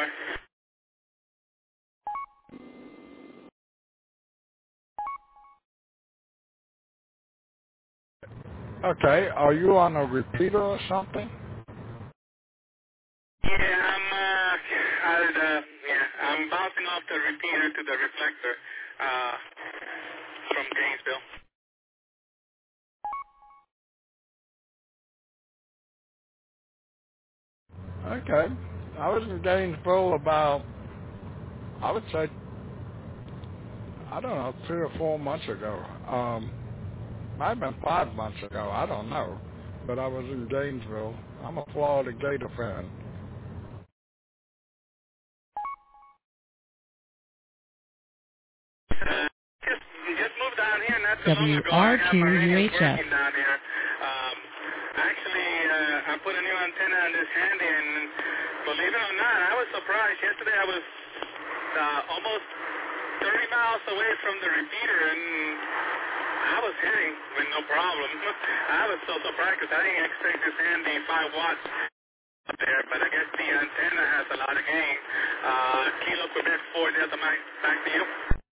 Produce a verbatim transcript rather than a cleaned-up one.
Bye-bye. Okay, are you on a repeater or something? Yeah, I'm, uh, I'll, uh, yeah, I'm bouncing off the repeater to the reflector, uh, from Gainesville. Okay. I was in Gainesville about, I would say, I don't know, three or four months ago. Um, might have been five months ago. I don't know. But I was in Gainesville. I'm a Florida Gator fan. Uh, just, just moved down here not too long ago. I got Meridian W R two U H F. working down here. Um, actually, uh, I put a new antenna on this handy, and believe it or not, I was surprised. Yesterday I was uh, almost thirty miles away from the repeater, and I was hitting with no problem. I was so surprised because I didn't expect this handy five watts up there, but I guess the antenna has a lot of gain. Uh, Kilo Quebec four Delta Mike, back to you.